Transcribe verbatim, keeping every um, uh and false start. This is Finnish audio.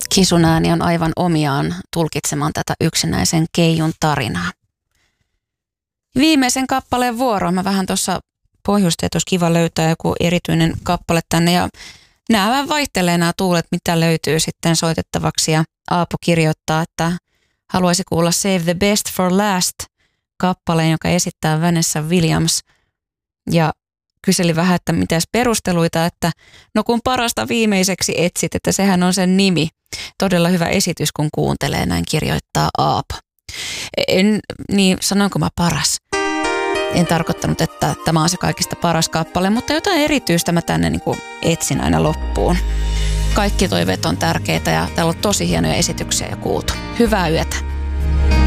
Kisun ääni on aivan omiaan tulkitsemaan tätä yksinäisen keijun tarinaa. Viimeisen kappaleen vuoro. Mä vähän tuossa pohjustin, että olisi kiva löytää joku erityinen kappale tänne. Ja nämä vähän vaihtelee nämä tuulet, mitä löytyy sitten soitettavaksi. Ja Aapo kirjoittaa, että haluaisi kuulla Save the Best for Last -kappaleen, joka esittää Vanessa Williams. Ja kyseli vähän, että mitäs perusteluita, että no kun parasta viimeiseksi etsit, että sehän on sen nimi. Todella hyvä esitys, kun kuuntelee, näin kirjoittaa Aapo. En, niin sanoinko mä paras? En tarkoittanut, että tämä on se kaikista paras kappale, mutta jotain erityistä mä tänne niin kuin etsin aina loppuun. Kaikki toiveet on tärkeitä ja täällä on tosi hienoja esityksiä jo kuultu. Hyvää yötä.